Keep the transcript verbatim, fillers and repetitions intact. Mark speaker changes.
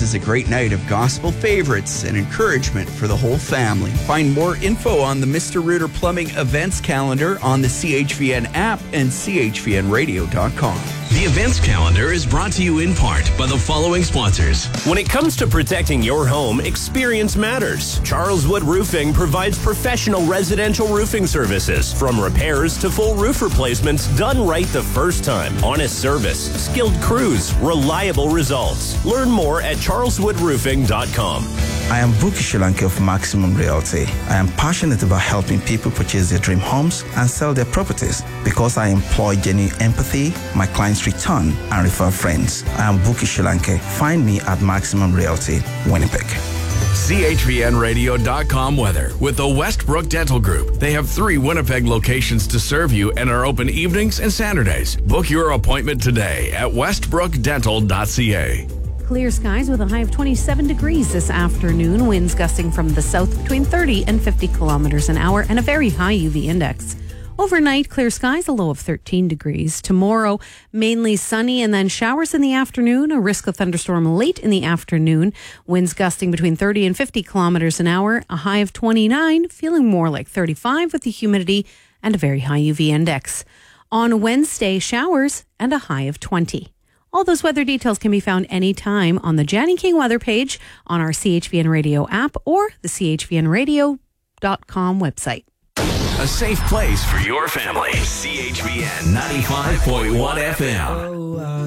Speaker 1: is a great night of gospel favorites and encouragement for the whole family. Find more info on the Mister Rooter Plumbing events calendar on the C H V N app and C H V N radio dot com.
Speaker 2: The events calendar is brought to you in part by the following sponsors.
Speaker 3: When it comes to protecting your home, experience matters. Charles Wood Roofing provides professional residential roofing services, from repairs to full roof replacements done right the first time. Honest service, skilled crews, reliable results. Learn more at charles wood roofing dot com.
Speaker 4: I am Buki Shilanke of Maximum Realty. I am passionate about helping people purchase their dream homes and sell their properties because I employ genuine empathy, my clients return, and refer friends. I am Buki Shilanke. Find me at Maximum Realty, Winnipeg.
Speaker 2: C H V N radio dot com weather with the Westbrook Dental Group. They have three Winnipeg locations to serve you and are open evenings and Saturdays. Book your appointment today at westbrook dental dot c a.
Speaker 5: Clear skies with a high of twenty-seven degrees this afternoon. Winds gusting from the south between thirty and fifty kilometers an hour and a very high U V index. Overnight, clear skies, a low of thirteen degrees. Tomorrow, mainly sunny and then showers in the afternoon. A risk of thunderstorm late in the afternoon. Winds gusting between thirty and fifty kilometers an hour. A high of twenty-nine, feeling more like thirty-five with the humidity and a very high U V index. On Wednesday, showers and a high of twenty. All those weather details can be found anytime on the Janny King weather page on our C H V N Radio app or the C H V N radio dot com website.
Speaker 2: A safe place for your family. C H V N ninety-five point one F M.